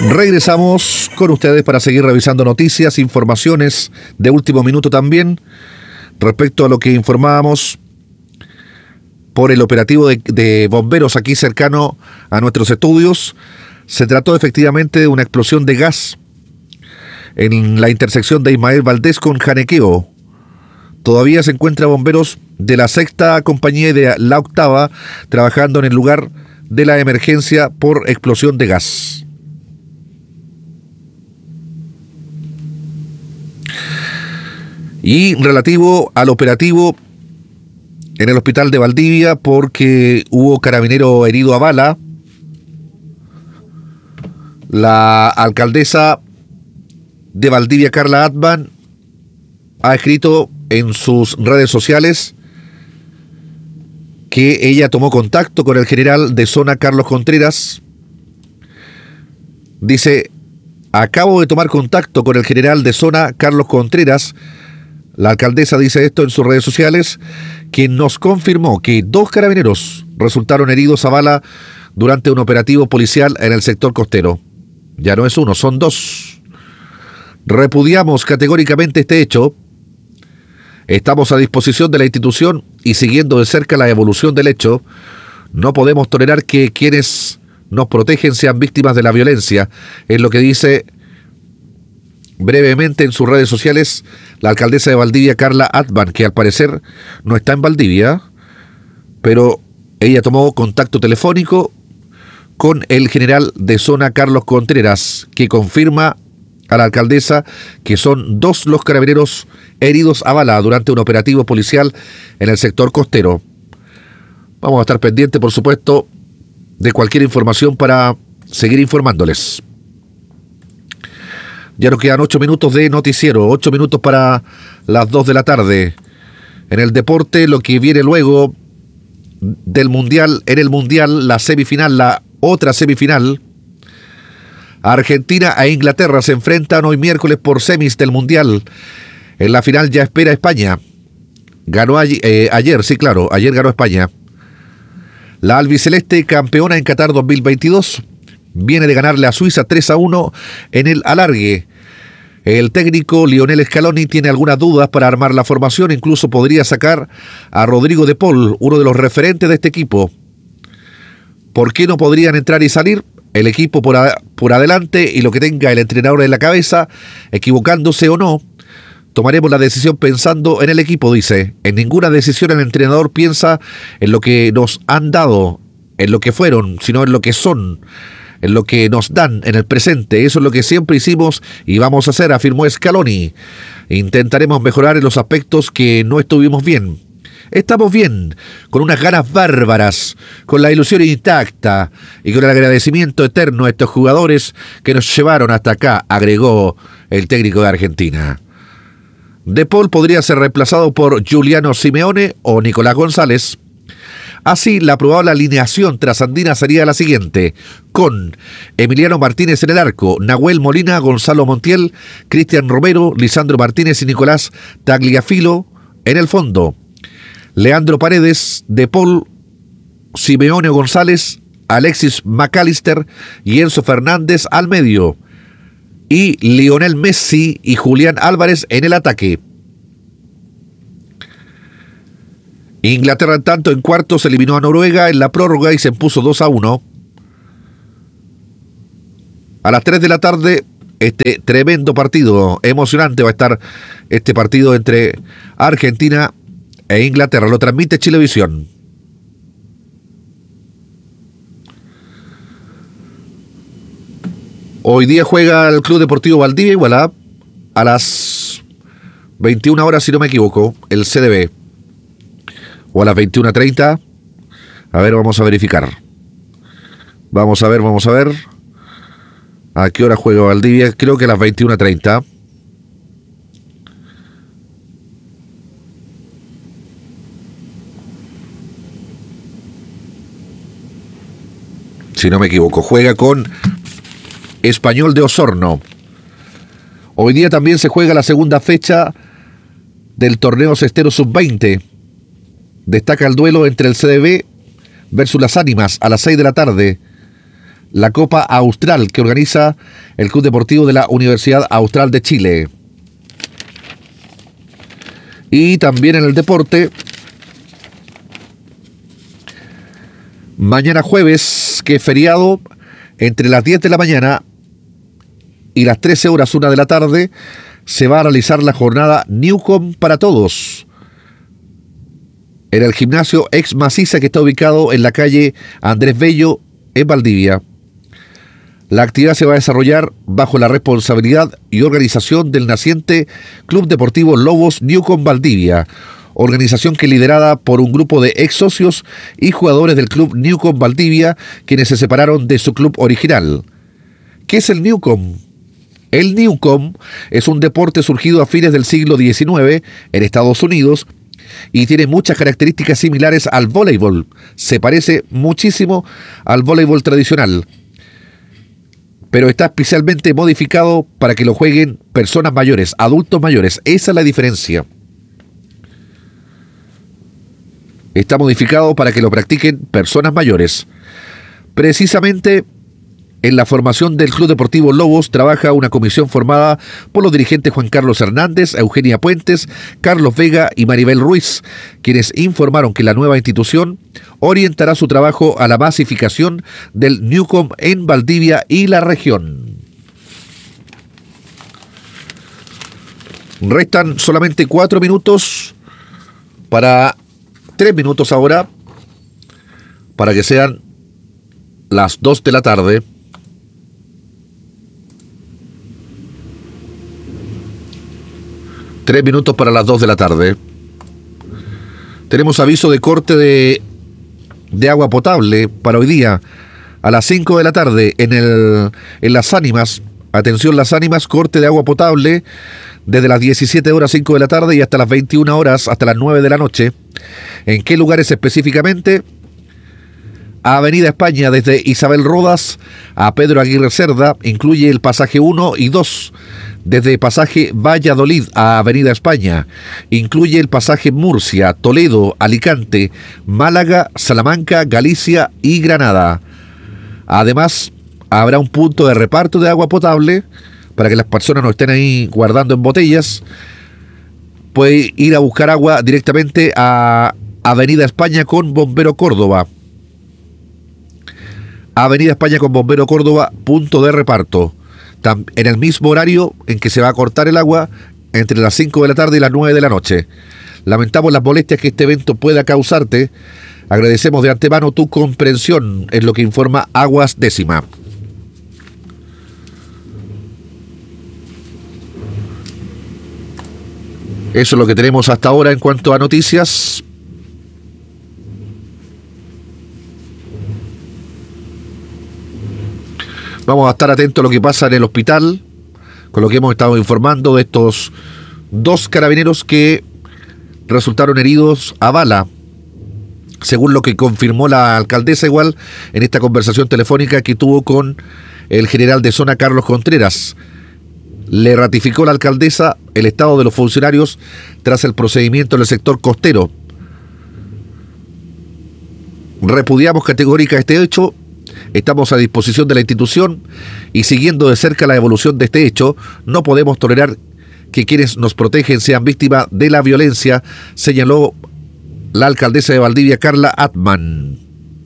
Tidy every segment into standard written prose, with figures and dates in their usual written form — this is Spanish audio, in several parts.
Regresamos con ustedes para seguir revisando noticias, informaciones de último minuto también, respecto a lo que informábamos por el operativo de bomberos aquí cercano a nuestros estudios. Se trató efectivamente de una explosión de gas en la intersección de Ismael Valdés con Janequeo. Todavía se encuentran bomberos de la sexta compañía y de la octava trabajando en el lugar de la emergencia por explosión de gas. Y relativo al operativo en el hospital de Valdivia, porque hubo carabinero herido a bala, la alcaldesa de Valdivia, Carla Atban, ha escrito en sus redes sociales que ella tomó contacto con el general de zona Carlos Contreras. Dice: acabo de tomar contacto con el general de zona Carlos Contreras. La alcaldesa dice esto en sus redes sociales, quien nos confirmó que 2 carabineros resultaron heridos a bala durante un operativo policial en el sector costero. Ya no es uno, son 2. Repudiamos categóricamente este hecho. Estamos a disposición de la institución y siguiendo de cerca la evolución del hecho. No podemos tolerar que quienes nos protegen sean víctimas de la violencia, es lo que dice brevemente en sus redes sociales la alcaldesa de Valdivia, Carla Atban, que al parecer no está en Valdivia, pero ella tomó contacto telefónico con el general de zona Carlos Contreras, que confirma a la alcaldesa que son 2 los carabineros heridos a bala durante un operativo policial en el sector costero. Vamos a estar pendientes, por supuesto, de cualquier información para seguir informándoles. Ya nos quedan 8 minutos de noticiero, 8 minutos para las 2 de la tarde. En el deporte, lo que viene luego del Mundial, en el Mundial, la semifinal, la otra semifinal. Argentina e Inglaterra se enfrentan hoy miércoles por semis del Mundial. En la final ya espera España. Ganó ayer, sí, claro, ayer ganó España. La albiceleste, campeona en Qatar 2022, viene de ganarle a Suiza 3-1 en el alargue. El técnico Lionel Scaloni tiene algunas dudas para armar la formación, incluso podría sacar a Rodrigo de Paul, uno de los referentes de este equipo. ¿Por qué no podrían entrar y salir? El equipo por adelante y lo que tenga el entrenador en la cabeza, equivocándose o no, tomaremos la decisión pensando en el equipo, dice. En ninguna decisión el entrenador piensa en lo que nos han dado, en lo que fueron, sino en lo que son, en lo que nos dan en el presente. Eso es lo que siempre hicimos y vamos a hacer, afirmó Scaloni. Intentaremos mejorar en los aspectos que no estuvimos bien. Estamos bien, con unas ganas bárbaras, con la ilusión intacta y con el agradecimiento eterno a estos jugadores que nos llevaron hasta acá, agregó el técnico de Argentina. De Paul podría ser reemplazado por Giuliano Simeone o Nicolás González. Así, la probable alineación trasandina sería la siguiente: con Emiliano Martínez en el arco, Nahuel Molina, Gonzalo Montiel, Cristian Romero, Lisandro Martínez y Nicolás Tagliafico en el fondo. Leandro Paredes, De Paul, Simeone González, Alexis McAllister y Enzo Fernández al medio. Y Lionel Messi y Julián Álvarez en el ataque. Inglaterra, en tanto, en cuartos eliminó a Noruega en la prórroga y se impuso 2-1. A las 3 de la tarde, este tremendo partido, emocionante va a estar este partido entre Argentina e Inglaterra. Lo transmite Chilevisión. Hoy día juega el Club Deportivo Valdivia Igualá a las 21 horas, si no me equivoco, el CDB. O a las 21:30. A ver, vamos a verificar. Vamos a ver. ¿A qué hora juega Valdivia? Creo que a las 21:30. Si no me equivoco, juega con Español de Osorno. Hoy día también se juega la segunda fecha del torneo Cestero Sub-20. Destaca el duelo entre el CDB versus las Ánimas a las 6 de la tarde. la Copa Austral que organiza el Club Deportivo de la Universidad Austral de Chile. Y también en el deporte, mañana jueves, que es feriado, entre las 10 de la mañana y las 13 horas, 1 de la tarde, se va a realizar la jornada Newcom para todos en el gimnasio Ex Maciza, que está ubicado en la calle Andrés Bello, en Valdivia. La actividad se va a desarrollar bajo la responsabilidad y organización del naciente Club Deportivo Lobos Newcom Valdivia, organización que es liderada por un grupo de ex socios y jugadores del Club Newcom Valdivia, quienes se separaron de su club original. ¿Qué es el Newcom? El Newcom es un deporte surgido a fines del siglo XIX en Estados Unidos y tiene muchas características similares al voleibol. Se parece muchísimo al voleibol tradicional, pero está especialmente modificado para que lo jueguen personas mayores, adultos mayores. Esa es la diferencia. Está modificado para que lo practiquen personas mayores. Precisamente en la formación del Club Deportivo Lobos trabaja una comisión formada por los dirigentes Juan Carlos Hernández, Eugenia Puentes, Carlos Vega y Maribel Ruiz, quienes informaron que la nueva institución orientará su trabajo a la masificación del Newcom en Valdivia y la región. Restan solamente 4 minutos para 3 minutos ahora para que sean las 2 de la tarde. Tres minutos para las 2 de la tarde. Tenemos aviso de corte de agua potable para hoy día a las 5 de la tarde en Las Ánimas. Atención, Las Ánimas, corte de agua potable desde las 17 horas 5 de la tarde y hasta las 21 horas, hasta las 9 de la noche. ¿En qué lugares específicamente? Avenida España, desde Isabel Rodas a Pedro Aguirre Cerda, incluye el pasaje 1 y 2. Desde pasaje Valladolid a Avenida España, incluye el pasaje Murcia, Toledo, Alicante, Málaga, Salamanca, Galicia y Granada. Además, habrá un punto de reparto de agua potable para que las personas no estén ahí guardando en botellas. Puede ir a buscar agua directamente a Avenida España con Bombero Córdoba. Avenida España con Bombero Córdoba, punto de reparto. En el mismo horario en que se va a cortar el agua, entre las 5 de la tarde y las 9 de la noche. Lamentamos las molestias que este evento pueda causarte. Agradecemos de antemano tu comprensión, es lo que informa Aguas Décima. Eso es lo que tenemos hasta ahora en cuanto a noticias. Vamos a estar atentos a lo que pasa en el hospital, con lo que hemos estado informando de estos 2 carabineros que resultaron heridos a bala, según lo que confirmó la alcaldesa igual en esta conversación telefónica que tuvo con el general de zona Carlos Contreras. Le ratificó la alcaldesa el estado de los funcionarios tras el procedimiento en el sector costero. Repudiamos categórica este hecho. Estamos a disposición de la institución y siguiendo de cerca la evolución de este hecho, no podemos tolerar que quienes nos protegen sean víctimas de la violencia, señaló la alcaldesa de Valdivia, Carla Atman.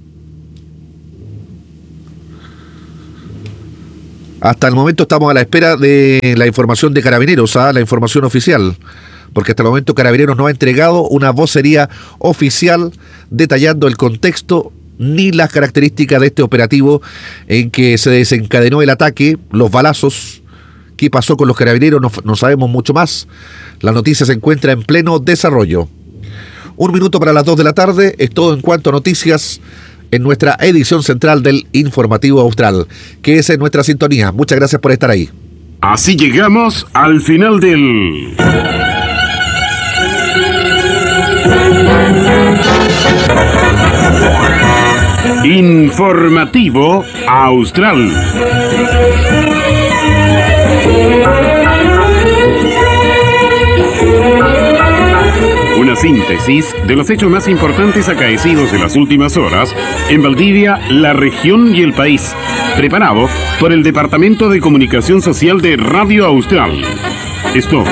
Hasta el momento estamos a la espera de la información de Carabineros, la información oficial, porque hasta el momento Carabineros no ha entregado una vocería oficial detallando el contexto ni las características de este operativo en que se desencadenó el ataque, los balazos. ¿Qué pasó con los carabineros? No sabemos mucho más. La noticia se encuentra en pleno desarrollo. 1 minuto para las 2 de la tarde. Es todo en cuanto a noticias en nuestra edición central del Informativo Austral, que es en nuestra sintonía. Muchas gracias por estar ahí. Así llegamos al final del Informativo Austral. Una síntesis de los hechos más importantes acaecidos en las últimas horas en Valdivia, la región y el país. Preparado por el Departamento de Comunicación Social de Radio Austral. Esto